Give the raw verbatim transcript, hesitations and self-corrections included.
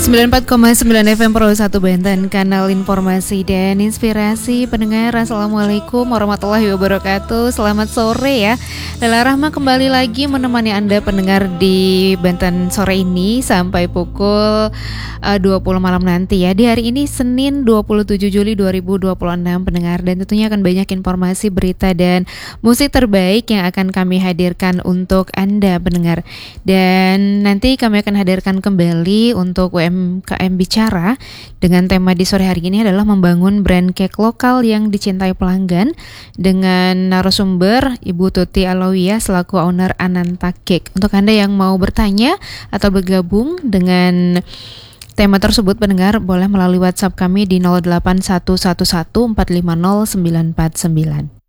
sembilan puluh empat koma sembilan F M Pro satu Banten, kanal informasi dan inspirasi pendengar. Assalamualaikum warahmatullahi wabarakatuh. Selamat sore ya. Lala Rahma kembali lagi menemani Anda pendengar di Banten sore ini sampai pukul uh, dua puluh malam nanti ya. Di hari ini Senin dua puluh tujuh Juli dua ribu dua puluh enam pendengar, dan tentunya akan banyak informasi, berita dan musik terbaik yang akan kami hadirkan untuk Anda pendengar. Dan nanti kami akan hadirkan kembali untuk U M K M Bicara dengan tema di sore hari ini adalah membangun brand cake lokal yang dicintai pelanggan, dengan narasumber Ibu Tuti Alawiyah selaku owner Ananta Cake. Untuk Anda yang mau bertanya atau bergabung dengan tema tersebut pendengar, boleh melalui WhatsApp kami di nol delapan satu satu satu empat lima nol sembilan empat sembilan.